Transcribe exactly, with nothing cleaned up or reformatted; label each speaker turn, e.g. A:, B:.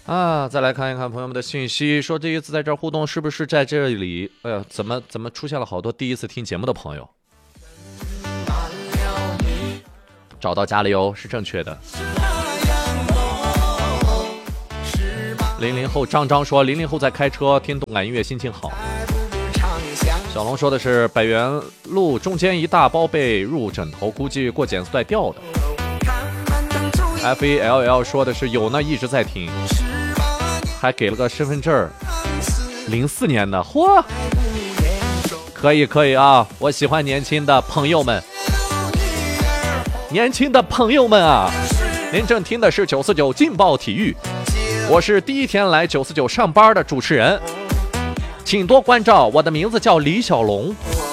A: 啊，再来看一看朋友们的信息，说这一次在这儿互动是不是在这里？哎呀，怎么怎么出现了好多第一次听节目的朋友？找到家里哦，是正确的。零零后张张说，零零后在开车听动感音乐，心情好。小龙说的是百元路中间一大包被入枕头，估计过检测带掉的。F E L L 说的是有呢，一直在听，还给了个身份证，零四年的，嚯，可以可以啊，我喜欢年轻的朋友们，年轻的朋友们啊，您正听的是九四九劲爆体育，我是第一天来九四九上班的主持人，请多关照，我的名字叫李小龙。